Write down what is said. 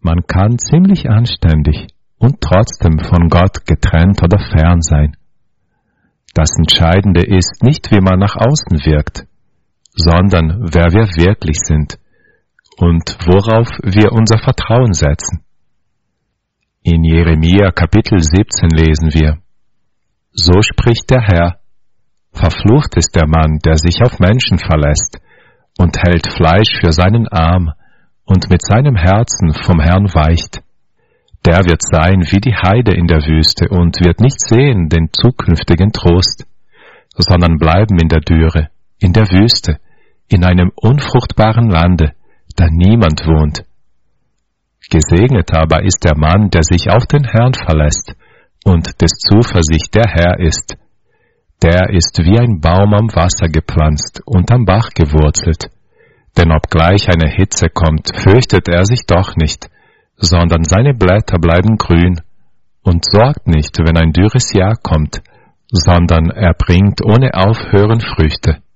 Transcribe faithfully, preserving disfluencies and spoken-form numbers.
Man kann ziemlich anständig und trotzdem von Gott getrennt oder fern sein. Das Entscheidende ist nicht, wie man nach außen wirkt, sondern wer wir wirklich sind und worauf wir unser Vertrauen setzen. In Jeremia Kapitel siebzehn lesen wir: So spricht der Herr: Verflucht ist der Mann, der sich auf Menschen verlässt und hält Fleisch für seinen Arm und mit seinem Herzen vom Herrn weicht. Der wird sein wie die Heide in der Wüste und wird nicht sehen den zukünftigen Trost, sondern bleiben in der Dürre, in der Wüste, in einem unfruchtbaren Lande, da niemand wohnt. Gesegnet aber ist der Mann, der sich auf den Herrn verlässt und des Zuversicht der Herr ist. Der ist wie ein Baum am Wasser gepflanzt und am Bach gewurzelt. Denn obgleich eine Hitze kommt, fürchtet er sich doch nicht, sondern seine Blätter bleiben grün und sorgt nicht, wenn ein dürres Jahr kommt, sondern er bringt ohne Aufhören Früchte.